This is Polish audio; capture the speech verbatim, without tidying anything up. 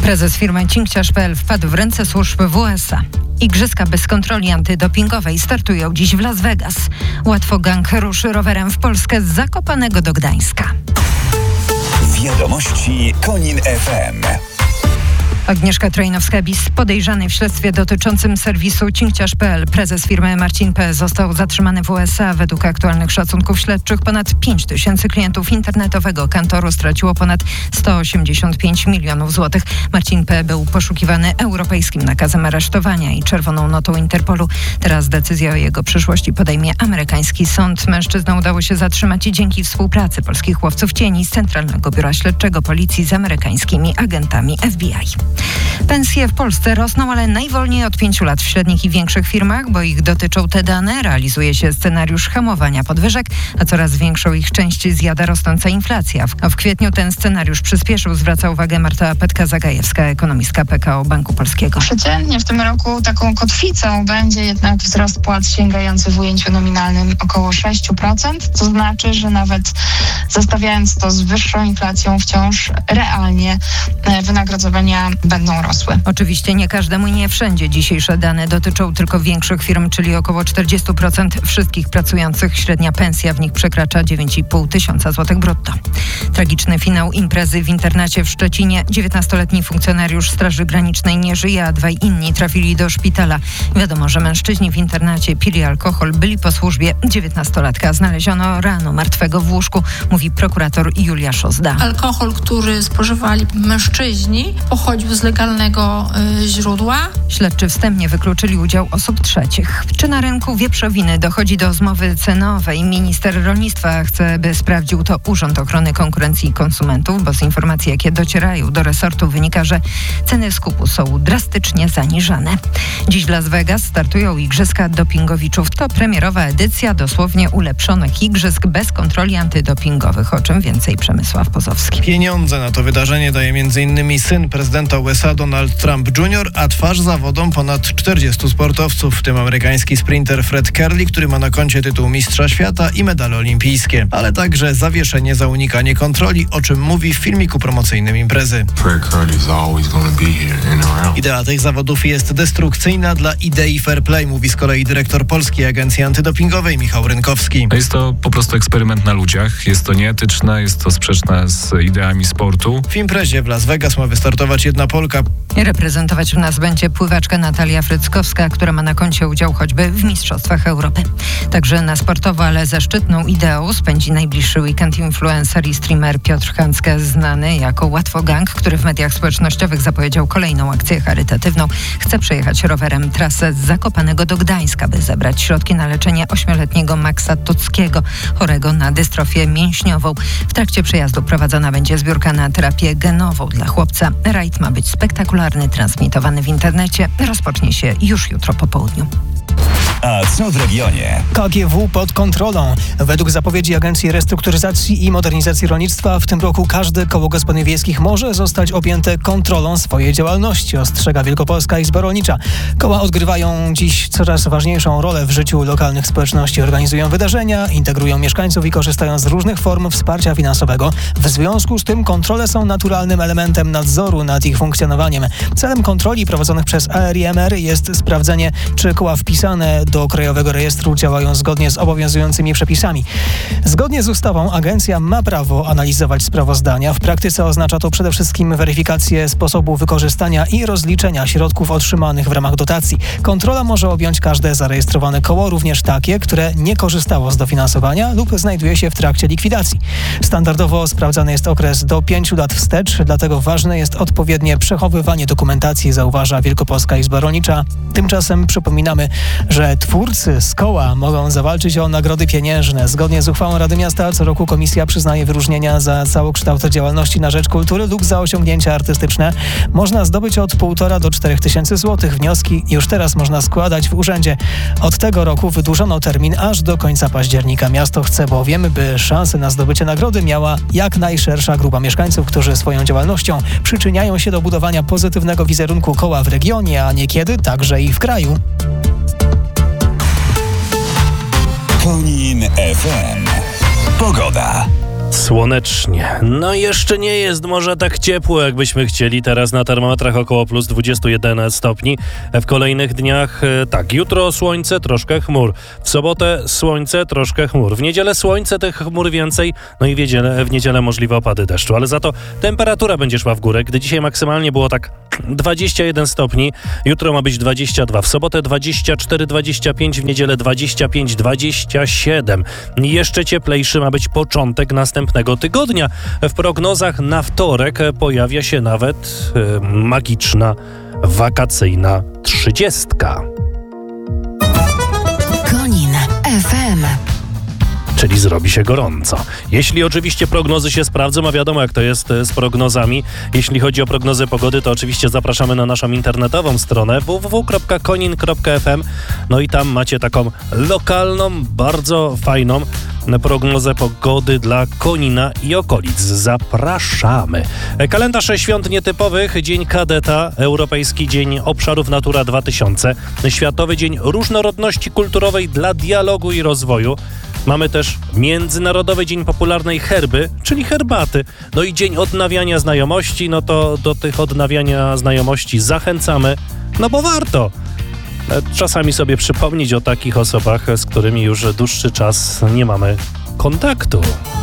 Prezes firmy Cinkciarz kropka pe el wpadł w ręce służb W S A. Igrzyska bez kontroli antydopingowej startują dziś w Las Vegas. Łatwo gang ruszy rowerem w Polskę z Zakopanego do Gdańska. Wiadomości Konin F M. Agnieszka Trojnowska-Bis, podejrzany w śledztwie dotyczącym serwisu Cinkciarz kropka pe el. Prezes firmy Marcin P. został zatrzymany w U S A. Według aktualnych szacunków śledczych ponad pięć tysięcy klientów internetowego kantoru straciło ponad sto osiemdziesiąt pięć milionów złotych. Marcin P. był poszukiwany europejskim nakazem aresztowania i czerwoną notą Interpolu. Teraz decyzję o jego przyszłości podejmie amerykański sąd. Mężczyznę udało się zatrzymać dzięki współpracy polskich łowców cieni z Centralnego Biura Śledczego Policji z amerykańskimi agentami F B I. Pensje w Polsce rosną, ale najwolniej od pięciu lat w średnich i większych firmach, bo ich dotyczą te dane. Realizuje się scenariusz hamowania podwyżek, a coraz większą ich część zjada rosnąca inflacja. A w kwietniu ten scenariusz przyspieszył, zwraca uwagę Marta Petka-Zagajewska, ekonomistka P K O Banku Polskiego. Przeciętnie w tym roku taką kotwicą będzie jednak wzrost płac sięgający w ujęciu nominalnym około sześć procent. To znaczy, że nawet zestawiając to z wyższą inflacją, wciąż realnie wynagrodzenia będą rosły. Oczywiście nie każdemu i nie wszędzie. Dzisiejsze dane dotyczą tylko większych firm, czyli około czterdzieści procent wszystkich pracujących. Średnia pensja w nich przekracza dziewięć i pół tysiąca złotych brutto. Tragiczny finał imprezy w internacie w Szczecinie. dziewiętnastoletni funkcjonariusz Straży Granicznej nie żyje, a dwaj inni trafili do szpitala. Wiadomo, że mężczyźni w internacie pili alkohol, byli po służbie. dziewiętnastolatka znaleziono rano martwego w łóżku, mówi prokurator Julia Szozda. Alkohol, który spożywali mężczyźni, pochodził z legalnego y, źródła. Śledczy wstępnie wykluczyli udział osób trzecich. Czy na rynku wieprzowiny dochodzi do zmowy cenowej? Minister rolnictwa chce, by sprawdził to Urząd Ochrony Konkurencji i Konsumentów, bo z informacji, jakie docierają do resortu, wynika, że ceny skupu są drastycznie zaniżane. Dziś w Las Vegas startują igrzyska dopingowiczów. To premierowa edycja dosłownie ulepszonych igrzysk bez kontroli antydopingowych, o czym więcej Przemysław Pozowski. Pieniądze na to wydarzenie daje m.in. syn prezydenta U S A Donald Trump junior, a twarz zawodom ponad czterdziestu sportowców, w tym amerykański sprinter Fred Kerley, który ma na koncie tytuł mistrza świata i medale olimpijskie, ale także zawieszenie za unikanie kontroli, o czym mówi w filmiku promocyjnym imprezy. Idea tych zawodów jest destrukcyjna dla idei fair play, mówi z kolei dyrektor Polskiej Agencji Antydopingowej Michał Rynkowski. Jest to po prostu eksperyment na ludziach, jest to nieetyczne, jest to sprzeczne z ideami sportu. W imprezie w Las Vegas ma wystartować jedna Polka. Reprezentować nas będzie pływaczka Natalia Fryckowska, która ma na koncie udział choćby w Mistrzostwach Europy. Także na sportowo, ale ze szczytną ideą spędzi najbliższy weekend influencer i streamer Piotr Hanzke, znany jako Łatwo Gang, który w mediach społecznościowych zapowiedział kolejną akcję charytatywną. Chce przejechać rowerem trasę z Zakopanego do Gdańska, by zebrać środki na leczenie ośmioletniego Maxa Tuckiego, chorego na dystrofię mięśniową. W trakcie przejazdu prowadzona będzie zbiórka na terapię genową dla chłopca. Rajd ma być spektakularny, transmitowany w internecie. Rozpocznie się już jutro po południu. A co w regionie? K G W pod kontrolą. Według zapowiedzi Agencji Restrukturyzacji i Modernizacji Rolnictwa w tym roku każde koło gospodyń wiejskich może zostać objęte kontrolą swojej działalności, ostrzega Wielkopolska Izba Rolnicza. Koła odgrywają dziś coraz ważniejszą rolę w życiu lokalnych społeczności. Organizują wydarzenia, integrują mieszkańców i korzystają z różnych form wsparcia finansowego. W związku z tym kontrole są naturalnym elementem nadzoru nad ich funkcjonowaniem. Celem kontroli prowadzonych przez A R I M R jest sprawdzenie, czy koła wpisane do Krajowego Rejestru działają zgodnie z obowiązującymi przepisami. Zgodnie z ustawą agencja ma prawo analizować sprawozdania. W praktyce oznacza to przede wszystkim weryfikację sposobu wykorzystania i rozliczenia środków otrzymanych w ramach dotacji. Kontrola może objąć każde zarejestrowane koło, również takie, które nie korzystało z dofinansowania lub znajduje się w trakcie likwidacji. Standardowo sprawdzany jest okres do pięciu lat wstecz, dlatego ważne jest odpowiednie przechowywanie dokumentacji, zauważa Wielkopolska Izba Rolnicza. Tymczasem przypominamy, że twórcy z koła mogą zawalczyć o nagrody pieniężne. Zgodnie z uchwałą Rady Miasta co roku komisja przyznaje wyróżnienia za całokształt działalności na rzecz kultury lub za osiągnięcia artystyczne. Można zdobyć od półtora do czterech tysięcy złotych. Wnioski już teraz można składać w urzędzie. Od tego roku wydłużono termin aż do końca października. Miasto chce bowiem, by szansę na zdobycie nagrody miała jak najszersza grupa mieszkańców, którzy swoją działalnością przyczyniają się do budowania pozytywnego wizerunku koła w regionie, a niekiedy także i w kraju. Konin F M. Pogoda. Słonecznie. No jeszcze nie jest może tak ciepło, jakbyśmy chcieli. Teraz na termometrach około plus dwadzieścia jeden stopni. W kolejnych dniach tak, jutro słońce, troszkę chmur. W sobotę słońce, troszkę chmur. W niedzielę słońce, tych chmur więcej. No i w niedzielę, w niedzielę możliwe opady deszczu. Ale za to temperatura będzie szła w górę. Gdy dzisiaj maksymalnie było tak dwadzieścia jeden stopni, jutro ma być dwadzieścia dwa. W sobotę dwadzieścia cztery dwadzieścia pięć, w niedzielę dwadzieścia pięć dwadzieścia siedem. Jeszcze cieplejszy ma być początek następnego tygodnia. W prognozach na wtorek pojawia się nawet e, magiczna, wakacyjna trzydziestka. Konin F M. Czyli zrobi się gorąco. Jeśli oczywiście prognozy się sprawdzą, a wiadomo jak to jest z prognozami. Jeśli chodzi o prognozę pogody, to oczywiście zapraszamy na naszą internetową stronę w w w kropka konin kropka f m. No i tam macie taką lokalną, bardzo fajną prognozę pogody dla Konina i okolic. Zapraszamy. Kalendarz świąt nietypowych, Dzień Kadeta, Europejski Dzień Obszarów Natura dwa tysiące, Światowy Dzień Różnorodności Kulturowej dla Dialogu i Rozwoju. Mamy też Międzynarodowy Dzień Popularnej Herby, czyli herbaty. No i Dzień Odnawiania Znajomości, no to do tych odnawiania znajomości zachęcamy, no bo warto czasami sobie przypomnieć o takich osobach, z którymi już dłuższy czas nie mamy kontaktu.